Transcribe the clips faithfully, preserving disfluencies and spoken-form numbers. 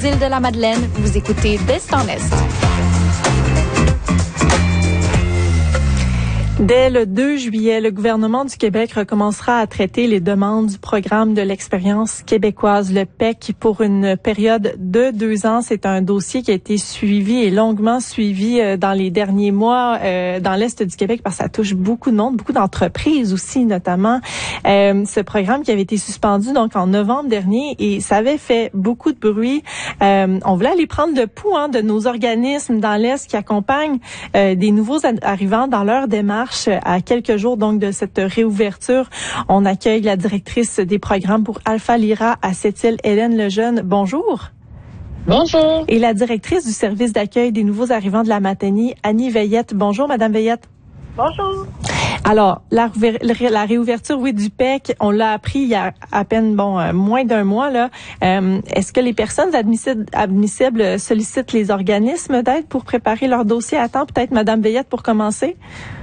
Îles de la Madeleine, vous écoutez d'Est en Est. Dès le deux juillet, le gouvernement du Québec recommencera à traiter les demandes du programme de l'expérience québécoise, le P E C, pour une période de deux ans. C'est un dossier qui a été suivi et longuement suivi dans les derniers mois euh, dans l'Est du Québec parce que ça touche beaucoup de monde, beaucoup d'entreprises aussi notamment. Euh, ce programme qui avait été suspendu donc en novembre dernier et ça avait fait beaucoup de bruit. Euh, on voulait aller prendre le pouls hein, de nos organismes dans l'Est qui accompagnent euh, des nouveaux arrivants dans leur démarche. À quelques jours donc de cette réouverture, on accueille la directrice des programmes pour Alpha Lyra à Sept-Îles, Hélène Lejeune. Bonjour. Bonjour. Et la directrice du service d'accueil des nouveaux arrivants de la Matanie, Annie Veillette. Bonjour, Madame Veillette. Bonjour. Alors, la, la réouverture, oui, du P E C, on l'a appris il y a à peine, bon, euh, moins d'un mois, là. Euh, est-ce que les personnes admissibles, admissibles sollicitent les organismes d'aide pour préparer leur dossier à temps? Peut-être Madame Veillette pour commencer?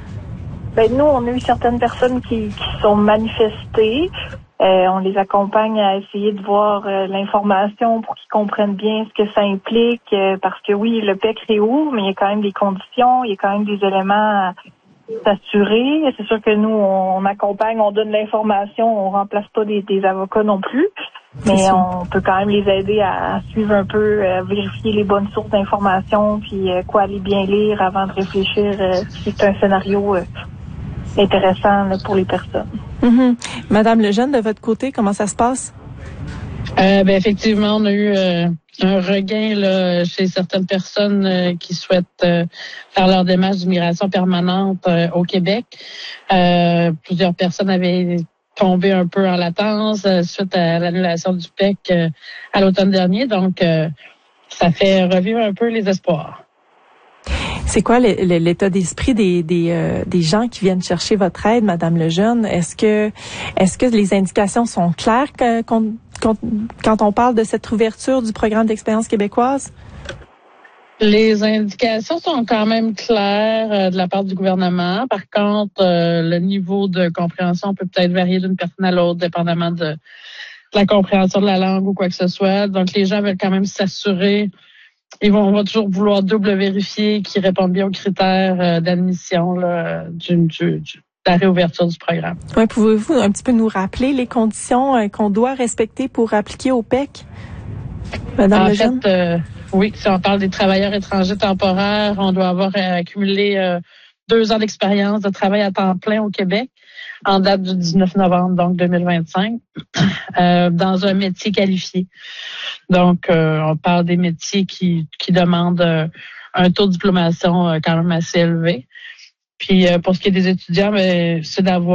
Ben, nous, on a eu certaines personnes qui, qui sont manifestées. Euh, on les accompagne à essayer de voir euh, l'information pour qu'ils comprennent bien ce que ça implique. Euh, parce que oui, le P E C réouvre, mais il y a quand même des conditions, il y a quand même des éléments à s'assurer. C'est sûr que nous, on accompagne, on donne l'information, on remplace pas des, des avocats non plus. Mais on peut quand même les aider à suivre un peu, à vérifier les bonnes sources d'informations, puis euh, quoi aller bien lire avant de réfléchir euh, si c'est un scénario euh, intéressant là, pour les personnes. Mm-hmm. Madame Lejeune, de votre côté, comment ça se passe? Euh, ben effectivement, on a eu euh, un regain là, chez certaines personnes euh, qui souhaitent euh, faire leur démarche d'immigration permanente euh, au Québec. Euh, plusieurs personnes avaient tombé un peu en latence euh, suite à l'annulation du P E C euh, à l'automne dernier. Donc, euh, ça fait revivre un peu les espoirs. C'est quoi l'état d'esprit des des, euh, des gens qui viennent chercher votre aide, Madame Lejeune? Est-ce que est-ce que les indications sont claires que, quand, quand, quand on parle de cette ouverture du programme d'expérience québécoise? Les indications sont quand même claires euh, de la part du gouvernement. Par contre, euh, le niveau de compréhension peut peut-être varier d'une personne à l'autre, dépendamment de, de la compréhension de la langue ou quoi que ce soit. Donc, les gens veulent quand même s'assurer. Ils vont, on va toujours vouloir double vérifier qu'ils répondent bien aux critères euh, d'admission là, du, du, du, de la réouverture du programme. Ouais, pouvez-vous un petit peu nous rappeler les conditions euh, qu'on doit respecter pour appliquer au P E C, Madame En Lejeune? fait, euh, oui, si on parle des travailleurs étrangers temporaires, on doit avoir accumulé euh, deux ans d'expérience de travail à temps plein au Québec en date du dix-neuf novembre, donc deux mille vingt-cinq, euh, dans un métier qualifié. Donc, euh, on parle des métiers qui, qui demandent euh, un taux de diplomation euh, quand même assez élevé. Puis, euh, pour ce qui est des étudiants, ben, c'est d'avoir